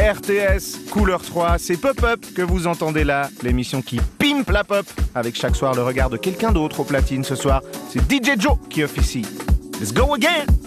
RTS, couleur 3, c'est Pop-Up que vous entendez là, l'émission qui pimpe la pop, avec chaque soir le regard de quelqu'un d'autre au platine. Ce soir, c'est DJ Joe qui officie. Let's go again!